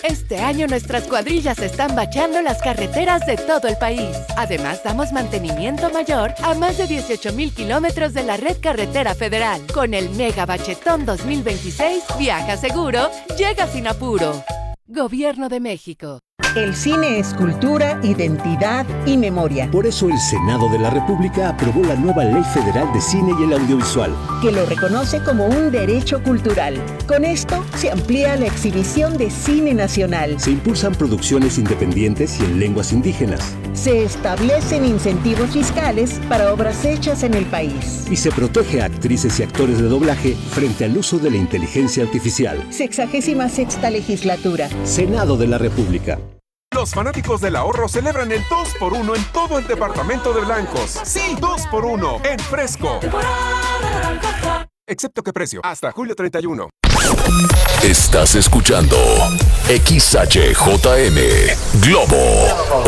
Este año nuestras cuadrillas están bacheando las carreteras de todo el país. Además, damos mantenimiento mayor a más de 18,000 kilómetros de la red carretera federal. Con el Mega Bachetón 2026, viaja seguro, llega sin apuro. Gobierno de México. El cine es cultura, identidad y memoria. Por eso el Senado de la República aprobó la nueva Ley Federal de Cine y el Audiovisual, que lo reconoce como un derecho cultural. Con esto se amplía la exhibición de cine nacional. Se impulsan producciones independientes y en lenguas indígenas. Se establecen incentivos fiscales para obras hechas en el país. Y se protege a actrices y actores de doblaje frente al uso de la inteligencia artificial. 66ª legislatura. Senado de la República. Los fanáticos del ahorro celebran el 2x1 en todo el departamento de blancos. Sí, 2x1 en Fresco. Excepto que precio, hasta julio 31. Estás escuchando XHJM Globo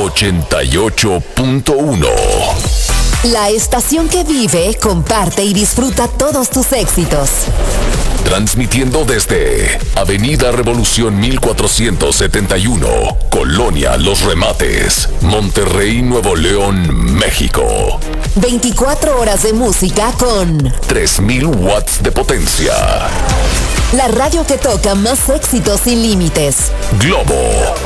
88.1. La estación que vive, comparte y disfruta todos tus éxitos. Transmitiendo desde Avenida Revolución 1471, Colonia Los Remates, Monterrey, Nuevo León, México. 24 horas de música con 3000 watts de potencia. La radio que toca más éxitos sin límites. Globo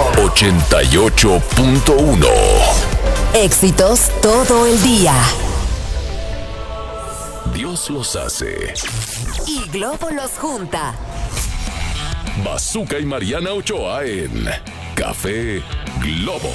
88.1. Éxitos todo el día. Dios los hace Y Globo los junta. Bazooka y Mariana Ochoa en Café Globo.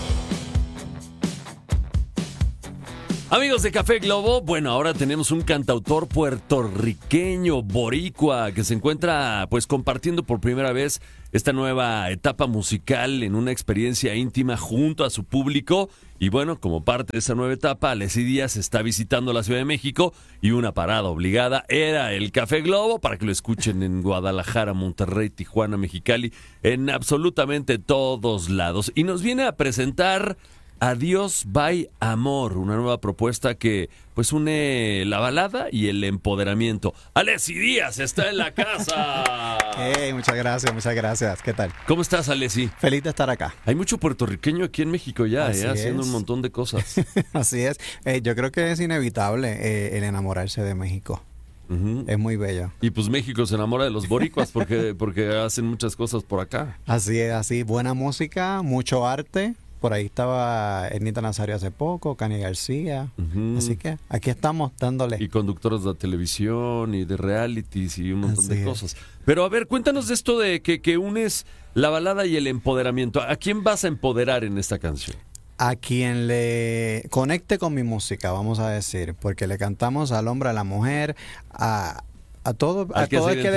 Amigos de Café Globo, bueno, ahora tenemos un cantautor puertorriqueño, boricua, que se encuentra pues compartiendo por primera vez esta nueva etapa musical en una experiencia íntima junto a su público. Y bueno, como parte de esa nueva etapa, Alessi Díaz está visitando la Ciudad de México y una parada obligada era el Café Globo para que lo escuchen en Guadalajara, Monterrey, Tijuana, Mexicali, en absolutamente todos lados. Y nos viene a presentar Adiós by Amor, una nueva propuesta que pues une la balada y el empoderamiento. Alessi Díaz está en la casa. Hey, muchas gracias. ¿Qué tal? ¿Cómo estás, Alessi? Feliz de estar acá. Hay mucho puertorriqueño aquí en México ya, haciendo un montón de cosas. Así es. Yo creo que es inevitable el enamorarse de México. Uh-huh. Es muy bello. Y pues México se enamora de los boricuas porque hacen muchas cosas por acá. Así es, así. Buena música, mucho arte. Por ahí estaba Ernita Nazario hace poco, Cani García. Uh-huh. Así que aquí estamos dándole. Y conductores de televisión y de realities y un montón de cosas. Pero a ver, cuéntanos de esto de que unes la balada y el empoderamiento. ¿A quién vas a empoderar en esta canción? A quien le conecte con mi música, vamos a decir. Porque le cantamos al hombre, a la mujer, a todo el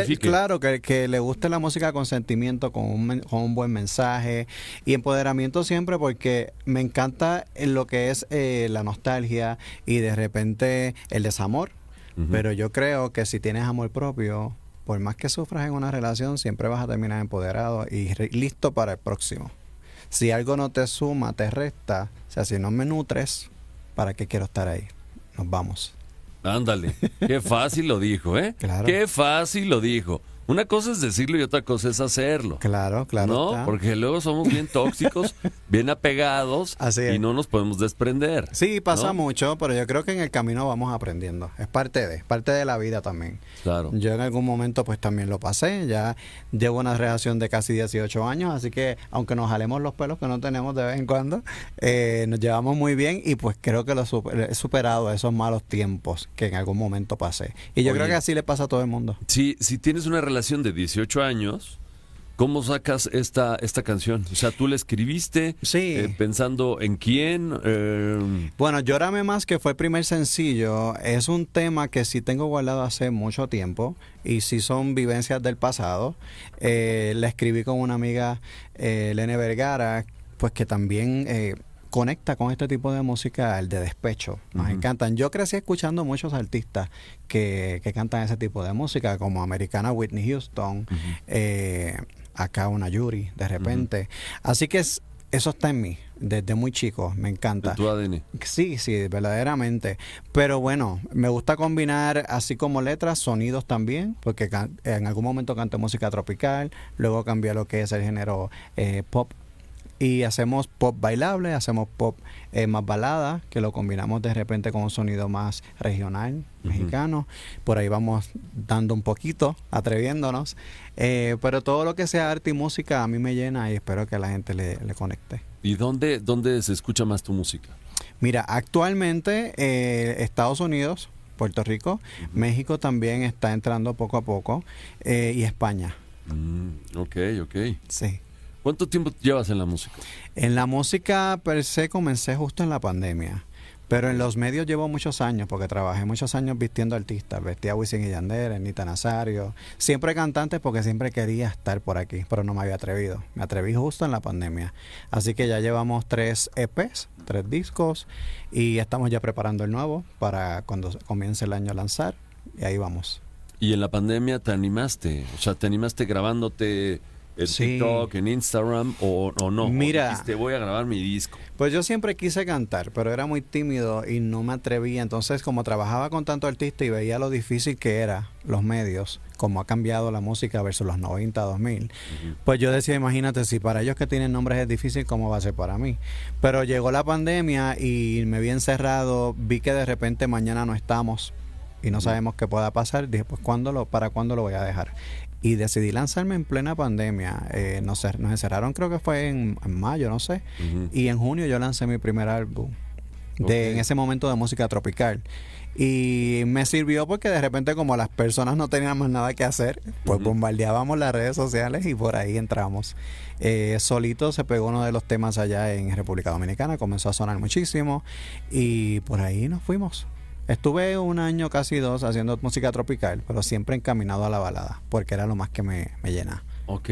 que le guste la música con sentimiento, con un buen mensaje y empoderamiento siempre, porque me encanta lo que es la nostalgia y de repente el desamor. Uh-huh. Pero yo creo que si tienes amor propio, por más que sufras en una relación, siempre vas a terminar empoderado y listo para el próximo. Si algo no te suma, te resta, o sea, si no me nutres, ¿para qué quiero estar ahí? Nos vamos. Ándale, qué fácil lo dijo, ¿eh? Claro. Qué fácil lo dijo. Una cosa es decirlo y otra cosa es hacerlo. Claro. ¿No? Está. Porque luego somos bien tóxicos, bien apegados y no nos podemos desprender. Sí, pasa ¿no? mucho, pero yo creo que en el camino vamos aprendiendo. Es parte de la vida también. Claro. Yo en algún momento pues también lo pasé. Ya llevo una relación de casi 18 años, así que aunque nos jalemos los pelos que no tenemos de vez en cuando, nos llevamos muy bien y pues creo que he superado esos malos tiempos que en algún momento pasé. Y yo creo que así le pasa a todo el mundo. Si tienes una relación de 18 años, ¿cómo sacas esta canción? O sea, ¿tú la escribiste pensando en quién? Bueno, Llórame Más, que fue el primer sencillo, es un tema que sí tengo guardado hace mucho tiempo y sí son vivencias del pasado. La escribí con una amiga, Lene Vergara, pues que también conecta con este tipo de música, el de despecho. Nos encantan. Yo crecí escuchando muchos artistas que cantan ese tipo de música, como Americana Whitney Houston, acá una Yuri, de repente. Así que eso está en mí. desde muy chico, me encanta. ¿En tu ADN? Sí, verdaderamente. Pero bueno, me gusta combinar así como letras, sonidos también, porque en algún momento canté música tropical, luego cambié a lo que es el género pop. Y hacemos pop bailable, hacemos pop más balada, que lo combinamos de repente con un sonido más regional, mexicano. Por ahí vamos dando un poquito, atreviéndonos. Pero todo lo que sea arte y música a mí me llena y espero que a la gente le conecte. ¿Y dónde se escucha más tu música? Mira, actualmente Estados Unidos, Puerto Rico, México también está entrando poco a poco y España. Ok. Sí. ¿Cuánto tiempo llevas en la música? En la música per se comencé justo en la pandemia, pero en los medios llevo muchos años porque trabajé muchos años vistiendo artistas, vestía a Wisin y Yandel, Ernita Nazario, siempre cantante porque siempre quería estar por aquí, pero no me había atrevido. Me atreví justo en la pandemia, así que ya llevamos 3 EPs, 3 discos y estamos ya preparando el nuevo para cuando comience el año a lanzar y ahí vamos. ¿Y en la pandemia te animaste? O sea, ¿te animaste grabándote en TikTok, en Instagram o no? Mira, ¿O dijiste, voy a grabar mi disco? Pues yo siempre quise cantar, pero era muy tímido y no me atrevía. Entonces, como trabajaba con tanto artista y veía lo difícil que era los medios, como ha cambiado la música versus los 90, 2000, pues yo decía, imagínate, si para ellos que tienen nombres es difícil, ¿cómo va a ser para mí? Pero llegó la pandemia y me vi encerrado, vi que de repente mañana no estamos y no sabemos qué pueda pasar. Dije, pues, ¿para cuándo lo voy a dejar? Y decidí lanzarme en plena pandemia. Nos encerraron, creo que fue en mayo, no sé. Y en junio yo lancé mi primer álbum. En ese momento de música tropical. Y me sirvió porque de repente como las personas no tenían más nada que hacer, pues bombardeábamos las redes sociales y por ahí entramos. Solito se pegó uno de los temas allá en República Dominicana, comenzó a sonar muchísimo y por ahí nos fuimos. Estuve 1 año, casi 2, haciendo música tropical, pero siempre encaminado a la balada, porque era lo más que me llena. Ok.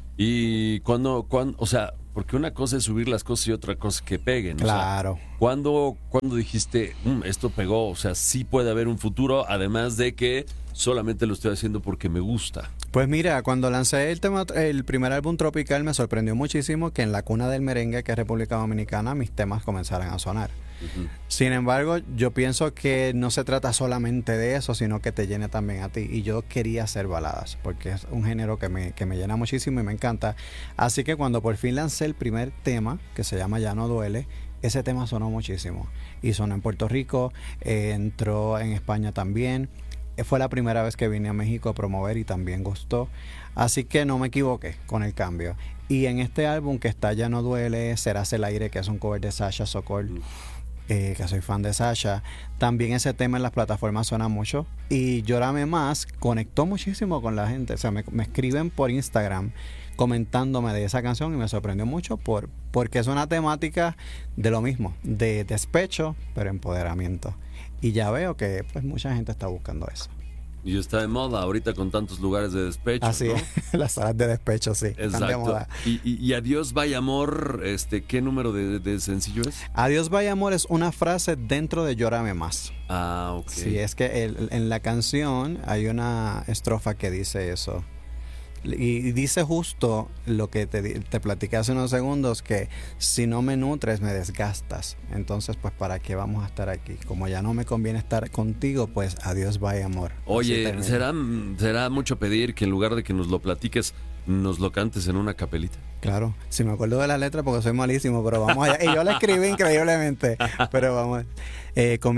¿Y cuándo, o sea, porque una cosa es subir las cosas y otra cosa es que peguen? Claro. O sea, ¿cuándo dijiste, esto pegó? O sea, sí puede haber un futuro, además de que solamente lo estoy haciendo porque me gusta. Pues mira, cuando lancé el primer álbum tropical me sorprendió muchísimo que en la cuna del merengue, que es República Dominicana, mis temas comenzaran a sonar. Sin embargo, yo pienso que no se trata solamente de eso, sino que te llene también a ti. Y yo quería hacer baladas, porque es un género que me llena muchísimo y me encanta. Así que cuando por fin lancé el primer tema, que se llama Ya No Duele, ese tema sonó muchísimo. Y sonó en Puerto Rico, entró en España también. Fue la primera vez que vine a México a promover y también gustó. Así que no me equivoqué con el cambio. Y en este álbum que está Ya No Duele, Serás el Aire, que es un cover de Sasha Sokol, que soy fan de Sasha, también ese tema en las plataformas suena mucho. Y Llórame Más conectó muchísimo con la gente. O sea, me escriben por Instagram comentándome de esa canción y me sorprendió mucho porque es una temática de lo mismo, de despecho, pero empoderamiento. Y ya veo que pues mucha gente está buscando eso. Y está de moda ahorita con tantos lugares de despecho. Así ¿no? es, las salas de despecho, sí. Exacto. Están de moda. Y Adiós Vaya Amor, ¿qué número de sencillo es? Adiós Vaya Amor es una frase dentro de Llórame Más. Ah, ok. Sí, es que en la canción hay una estrofa que dice eso. Y dice justo lo que te platiqué hace unos segundos, que si no me nutres me desgastas. Entonces, pues, ¿para qué vamos a estar aquí? Como ya no me conviene estar contigo, pues adiós, vaya amor. Oye, ¿será mucho pedir que en lugar de que nos lo platiques, nos lo cantes en una capelita? Claro, si me acuerdo de la letra porque soy malísimo, pero vamos allá. Y yo la escribí increíblemente, pero vamos.